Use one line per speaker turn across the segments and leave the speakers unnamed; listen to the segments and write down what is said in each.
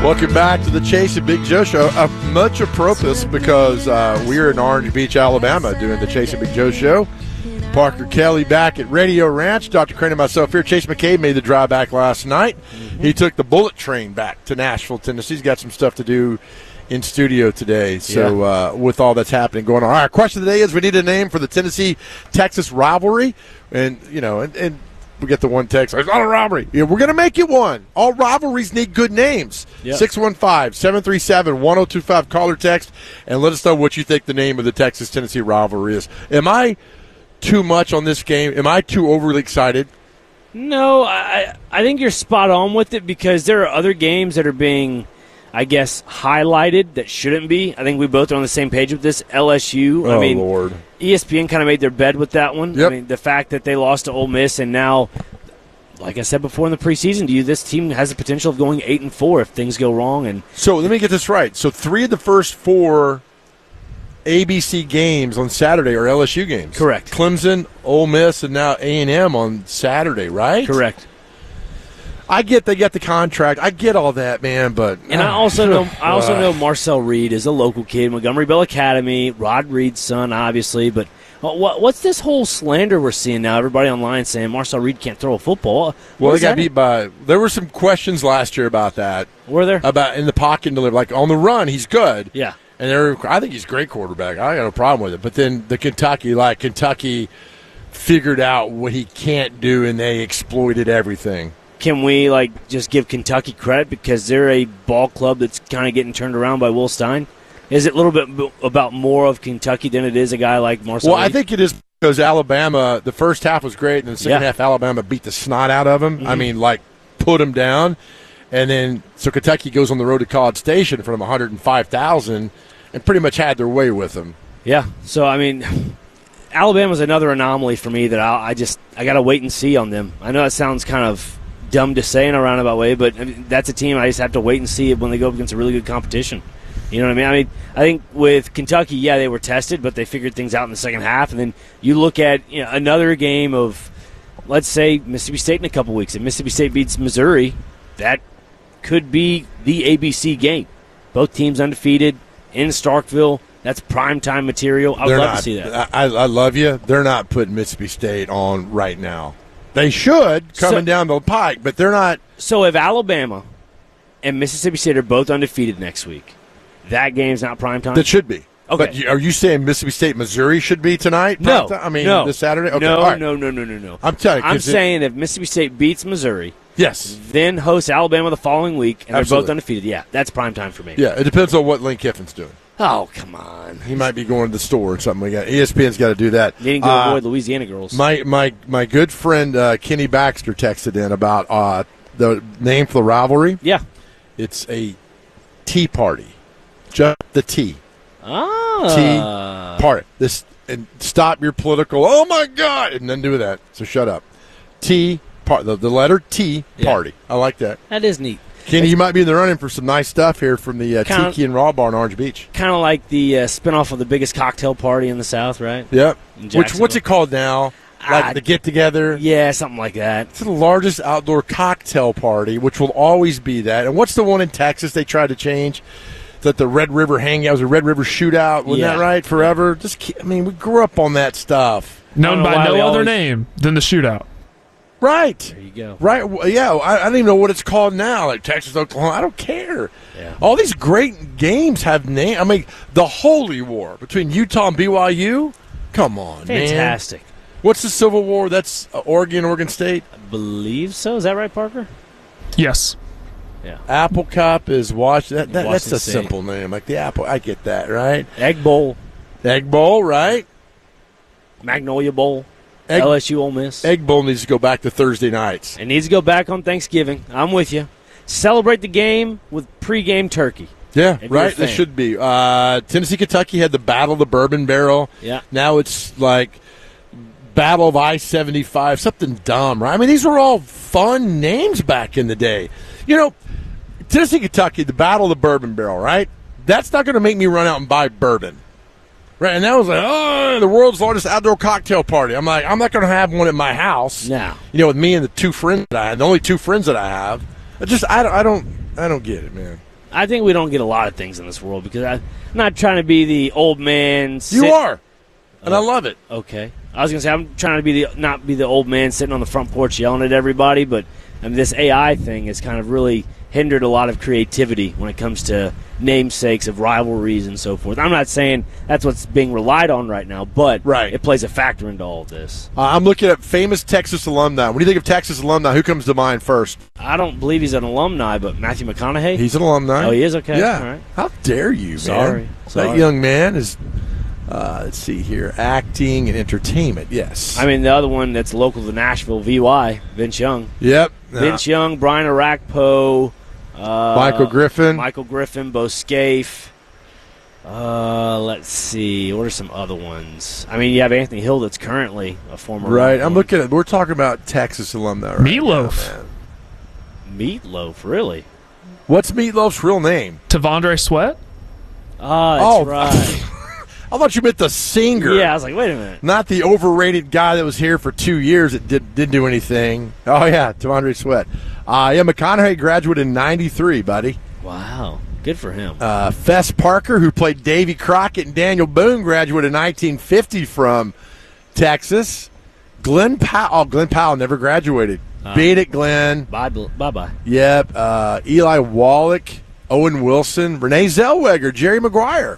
Welcome back to the Chase and Big Joe Show. Much apropos because we're in Orange Beach, Alabama, doing the Chase and Big Joe Show. Parker Kelly back at Radio Ranch. Dr. Crane and myself here. Chase McCabe made the drive back last night. He took the bullet train back to Nashville, Tennessee. He's got some stuff to do in studio today. So with all that's happening going on. All right, question of the day is we need a name for the Tennessee-Texas rivalry. And, and we get the one text. It's not a rivalry. Yeah, we're going to make it one. All rivalries need good names. Yep. 615-737-1025. Call or text and let us know what you think the name of the Texas-Tennessee rivalry is. Am I too much on this game? Am I too overly excited?
No, I think you're spot on with it because there are other games that are being, I guess, highlighted that shouldn't be. I think we both are on the same page with this. LSU.
Oh, Lord.
ESPN kind of made their bed with that one.
Yep.
I mean, the fact that they lost to Ole Miss and now, like I said before in the preseason to you, this team has the potential of going 8-4 if things go wrong. And
so let me get this right. So 3 of the first 4 ABC games on Saturday are LSU games.
Correct.
Clemson, Ole Miss, and now A&M on Saturday, right?
Correct.
I get they got the contract. I get all that, man, but
I also know Marcel Reed is a local kid, Montgomery Bell Academy, Rod Reed's son, obviously. But what's this whole slander we're seeing now? Everybody online saying Marcel Reed can't throw a football.
Well, they got beat by. There were some questions last year about that.
Were there?
About in the pocket and deliver, like on the run, he's good.
Yeah.
And I think he's a great quarterback. I got no problem with it. But then Kentucky figured out what he can't do, and they exploited everything.
Can we just give Kentucky credit because they're a ball club that's kind of getting turned around by Will Stein? Is it a little bit about more of Kentucky than it is a guy like Marcel?
Well, I think it is because Alabama, the first half was great, and the second half Alabama beat the snot out of them. Mm-hmm. I mean, put them down. And then, so Kentucky goes on the road to College Station from 105,000 and pretty much had their way with them. Yeah.
So, I mean, Alabama's another anomaly for me that I got to wait and see on them. I know that sounds kind of dumb to say in a roundabout way, but that's a team I just have to wait and see when they go up against a really good competition. You know what I mean? I think with Kentucky, they were tested, but they figured things out in the second half. And then you look at another game of, let's say, Mississippi State in a couple weeks. If Mississippi State beats Missouri, that could be the ABC game. Both teams undefeated in Starkville. That's primetime material. I would love to see that.
I love you. They're not putting Mississippi State on right now. They should, coming down the pike, but they're not.
So if Alabama and Mississippi State are both undefeated next week, that game's not primetime?
That should be.
Okay.
But are you saying Mississippi State, Missouri should be tonight?
No.
This Saturday? Okay.
No,
right.
no.
I'm telling you.
I'm saying if Mississippi State beats Missouri,
yes,
then hosts Alabama the following week, and
Absolutely.
They're both undefeated. Yeah, that's primetime for me.
Yeah, it depends on what Lane Kiffin's doing.
Oh, come on.
He might be going to the store or something like that. ESPN's got to do that.
Needing to avoid Louisiana girls.
My good friend Kenny Baxter texted in about the name for the rivalry.
Yeah.
It's a tea party. Just the tea. Tea party. And stop your political, oh, my God, and then do that. So shut up. Tea party. The letter T party. I like that.
That is neat.
Kenny, you might be in the running for some nice stuff here from the Tiki and Raw Bar in Orange Beach.
Kind of like the spinoff of the biggest cocktail party in the South, right?
Yep. What's it called now? Like the get-together?
Yeah, something like that.
It's the largest outdoor cocktail party, which will always be that. And what's the one in Texas they tried to change? That the Red River Hangout was a Red River Shootout. Wasn't that right? Forever? We grew up on that stuff.
Known by no other name than the Shootout.
Right.
There you go.
Right. Yeah, I don't even know what it's called now, like Texas, Oklahoma. I don't care.
Yeah.
All these great games have names. I mean, the Holy War between Utah and BYU? Come on,
Fantastic.
Man. What's the Civil War? That's Oregon State?
I believe so. Is that right, Parker?
Yes.
Yeah. Apple Cup is Washington. That's a
State.
simple name. Like the Apple. I get that, right?
Egg Bowl.
Egg Bowl, right?
Magnolia Bowl. LSU Ole Miss.
Egg Bowl needs to go back to Thursday nights.
It needs to go back on Thanksgiving. I'm with you. Celebrate the game with pregame turkey.
Yeah, right. It should be. Tennessee, Kentucky had the Battle of the Bourbon Barrel.
Yeah.
Now it's like Battle of I-75, something dumb, right? I mean, these were all fun names back in the day. Tennessee, Kentucky, the Battle of the Bourbon Barrel, right? That's not going to make me run out and buy bourbon. Right, and that was like, the world's largest outdoor cocktail party. I'm like, I'm not going to have one at my house.
No.
With me and the two friends that I have, the only two friends that I have. I don't get it, man.
I think we don't get a lot of things in this world because I'm not trying to be the old man.
You are, and I love it.
Okay. I was going to say I'm trying to not be the old man sitting on the front porch yelling at everybody, but this AI thing has kind of really hindered a lot of creativity when it comes to namesakes of rivalries and so forth. I'm not saying that's what's being relied on right now, but it plays a factor into all of this.
I'm looking at famous Texas alumni. When you think of Texas alumni, who comes to mind first?
I don't believe he's an alumni, but Matthew McConaughey?
He's an alumni.
Oh, he is? Okay.
Yeah.
All right.
How dare you, man?
Sorry.
That young man is, let's see here, acting and entertainment, yes.
I mean, the other one that's local to Nashville, VY, Vince Young.
Yep.
Vince Young, Brian Arakpo,
Michael Griffin,
Bo Scaife. Let's see. What are some other ones? I mean, you have Anthony Hill that's currently a former.
Right. I'm looking at. We're talking about Texas alumni. Right
Meatloaf.
Now,
Meatloaf, really?
What's Meatloaf's real name?
Tavondre Sweat.
Oh, that's right.
I thought you meant the singer.
Yeah, I was like, wait a minute.
Not the overrated guy that was here for 2 years that didn't do anything. Oh, yeah, Tavondre Sweat. McConaughey graduated in 93, buddy.
Wow. Good for him.
Fess Parker, who played Davy Crockett and Daniel Boone, graduated in 1950 from Texas. Glenn Powell never graduated. Beat it, Glenn.
Bye-bye.
Yep. Eli Wallach, Owen Wilson, Renee Zellweger, Jerry Maguire.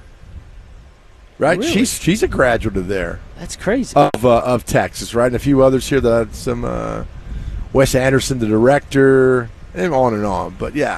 Right,
really?
She's a graduate of there.
That's crazy.
Of Texas, right, and a few others here. That some Wes Anderson, the director, and on. But yeah,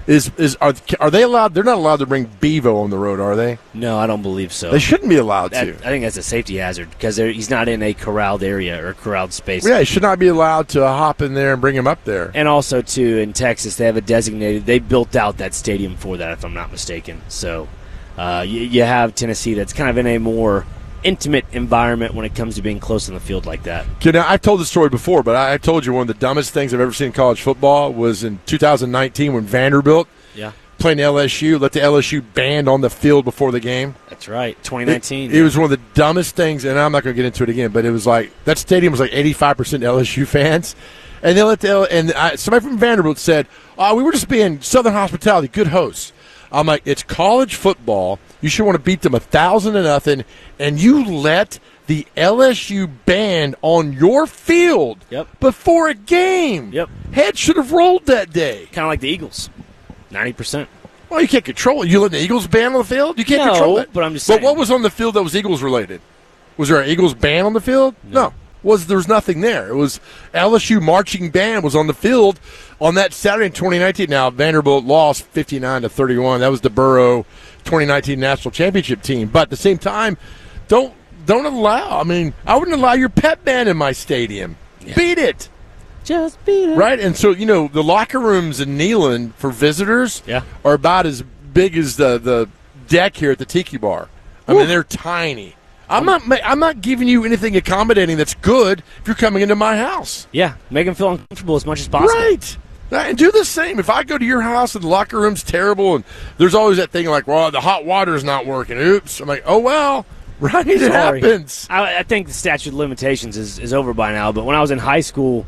are they allowed? They're not allowed to bring Bevo on the road, are they?
No, I don't believe so.
They shouldn't be allowed to.
I think that's a safety hazard because he's not in a corralled area or corralled space.
Yeah, he should not be allowed to hop in there and bring him up there.
And also, too, in Texas, they have they built out that stadium for that, if I'm not mistaken. So. You have Tennessee that's kind of in a more intimate environment when it comes to being close in the field like that.
I've told this story before, but I told you one of the dumbest things I've ever seen in college football was in 2019 when Vanderbilt playing LSU, let the LSU band on the field before the game.
That's right, 2019.
It was one of the dumbest things, and I'm not going to get into it again, but it was like that stadium was like 85% LSU fans. And they let somebody from Vanderbilt said, we were just being Southern hospitality, good hosts. I'm like, it's college football. You should want to beat them 1,000-0, and you let the LSU band on your field before a game.
Yep.
Head should have rolled that day.
Kind of like the Eagles, 90%.
Well, you can't control it. You let the Eagles band on the field? You can't control it.
But I'm just saying.
But what was on the field that was Eagles related? Was there an Eagles band on the field? No. There was nothing there. It was LSU marching band was on the field on that Saturday in 2019. Now Vanderbilt lost 59-31. That was the Burrow 2019 national championship team. But at the same time, don't allow. I mean, I wouldn't allow your pep band in my stadium. Yeah. Beat it.
Just beat it.
Right, and so the locker rooms in Neyland for visitors are about as big as the deck here at the Tiki Bar. I mean, they're tiny. I'm not giving you anything accommodating that's good if you're coming into my house.
Yeah, make them feel uncomfortable as much as possible.
Right. And do the same. If I go to your house and the locker room's terrible and there's always that thing like, well, the hot water's not working. Oops. I'm like, oh, well, right, it happens.
I think the statute of limitations is over by now, but when I was in high school,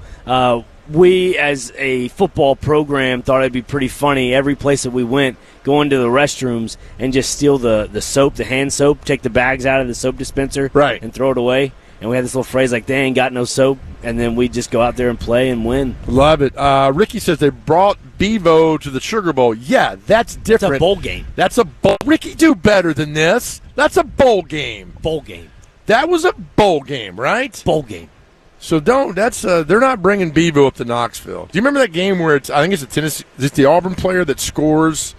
we as a football program thought it'd be pretty funny every place that we went, go into the restrooms and just steal the soap, the hand soap, take the bags out of the soap dispenser and throw it away. And we had this little phrase like, they ain't got no soap, and then we'd just go out there and play and win.
Love it. Ricky says they brought Bevo to the Sugar Bowl. Yeah, that's different.
It's a bowl game.
That's a bowl. Ricky, do better than this. That's a bowl game.
Bowl game.
That was a bowl game, right?
Bowl game.
So they're not bringing Bevo up to Knoxville. Do you remember that game where I think it's a Tennessee, is it the Auburn player that scores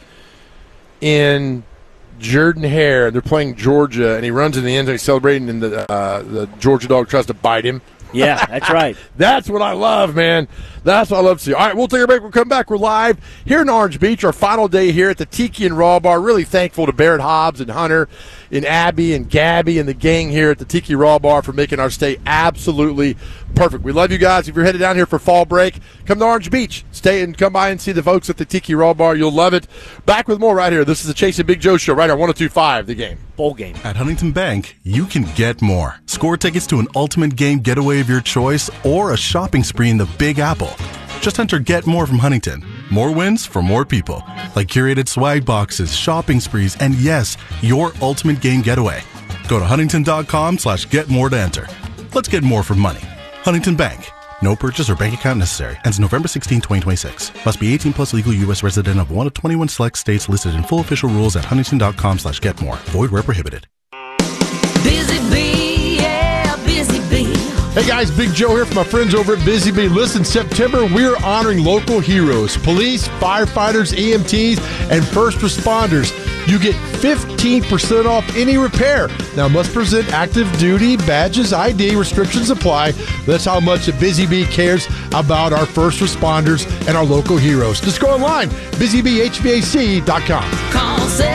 in Jordan-Hare? They're playing Georgia, and he runs in the end zone celebrating, and the Georgia dog tries to bite him.
Yeah, that's right.
That's what I love, man. That's what I love to see. All right, we'll take a break. We'll come back. We're live here in Orange Beach, our final day here at the Tiki and Raw Bar. Really thankful to Barrett Hobbs and Hunter and Abby and Gabby and the gang here at the Tiki Raw Bar for making our stay absolutely perfect. We love you guys. If you're headed down here for fall break, come to Orange Beach. Stay and come by and see the folks at the Tiki Raw Bar. You'll love it. Back with more right here. This is the Chase and Big Joe Show right on 102.5 The Game.
Bowl game.
At Huntington Bank, you can get more. Score tickets to an ultimate game getaway of your choice or a shopping spree in the Big Apple. Just enter Get More from Huntington. More wins for more people. Like curated swag boxes, shopping sprees, and yes, your ultimate game getaway. Go to huntington.com/getmore to enter. Let's get more for money. Huntington Bank. No purchase or bank account necessary. Ends November 16, 2026. Must be 18 plus, legal U.S. resident of one of 21 select states listed in full official rules at huntington.com/getmore. Void where prohibited.
Busy Bee, yeah, Busy Bee.
Hey guys, Big Joe here from my friends over at Busy Bee. Listen, September, we're honoring local heroes, police, firefighters, EMTs, and first responders. You get 15% off any repair. Now, must present active duty badges, ID, restrictions apply. That's how much the Busy Bee cares about our first responders and our local heroes. Just go online, busybhvac.com.
Call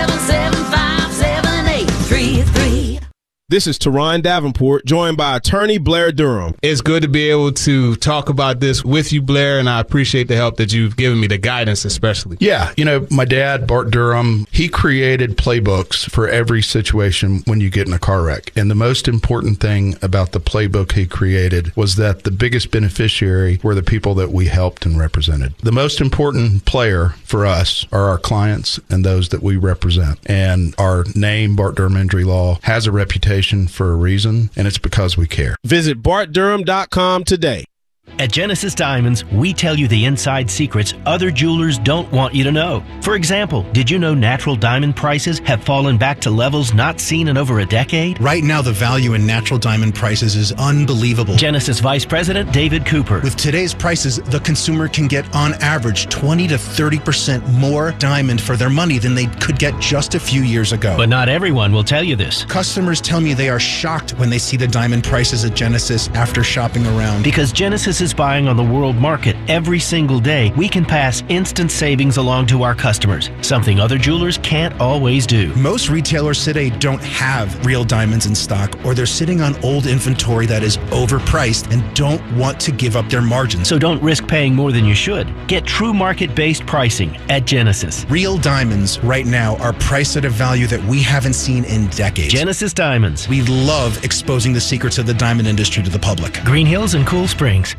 775-7833.
This is Teron Davenport, joined by attorney Blair Durham.
It's good to be able to talk about this with you, Blair, and I appreciate the help that you've given me, the guidance especially.
Yeah, my dad, Bart Durham, he created playbooks for every situation when you get in a car wreck. And the most important thing about the playbook he created was that the biggest beneficiary were the people that we helped and represented. The most important player for us are our clients and those that we represent. And our name, Bart Durham Injury Law, has a reputation for a reason, and it's because we care.
Visit BartDurham.com today.
At Genesis Diamonds, we tell you the inside secrets other jewelers don't want you to know. For example, did you know natural diamond prices have fallen back to levels not seen in over a decade?
Right now, the value in natural diamond prices is unbelievable.
Genesis Vice President David Cooper.
With today's prices, the consumer can get on average 20 to 30% more diamond for their money than they could get just a few years ago.
But not everyone will tell you this.
Customers tell me they are shocked when they see the diamond prices at Genesis after shopping around.
Because Genesis is buying on the world market every single day, we can pass instant savings along to our customers, something other jewelers can't always do.
Most retailers today don't have real diamonds in stock, or they're sitting on old inventory that is overpriced and don't want to give up their margins.
So don't risk paying more than you should. Get true market-based pricing at Genesis.
Real diamonds right now are priced at a value that we haven't seen in decades.
Genesis Diamonds.
We love exposing the secrets of the diamond industry to the public.
Green Hills and Cool Springs.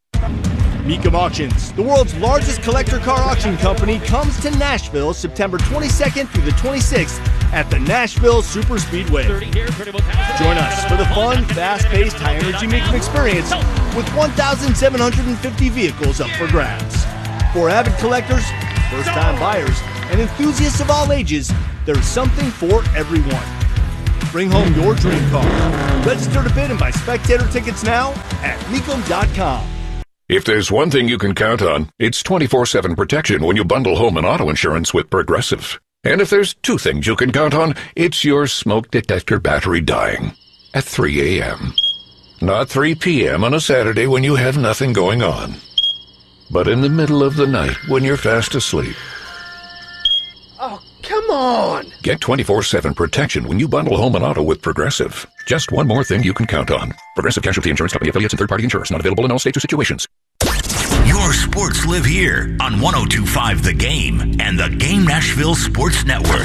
Mecum Auctions, the world's largest collector car auction company, comes to Nashville September 22nd through the 26th at the Nashville Super Speedway. Join us for the fun, fast-paced, high-energy Mecum experience with 1,750 vehicles up for grabs. For avid collectors, first-time buyers, and enthusiasts of all ages, there's something for everyone. Bring home your dream car. Register to bid and buy spectator tickets now at Mecum.com.
If there's one thing you can count on, it's 24/7 protection when you bundle home and auto insurance with Progressive. And if there's two things you can count on, it's your smoke detector battery dying at 3 a.m. Not 3 p.m. on a Saturday when you have nothing going on, but in the middle of the night when you're fast asleep.
Oh, come on!
Get 24/7 protection when you bundle home and auto with Progressive. Just one more thing you can count on. Progressive Casualty Insurance Company affiliates and third-party insurers. Not available in all states or situations.
Your sports live here on 102.5 The Game and the Game Nashville Sports Network.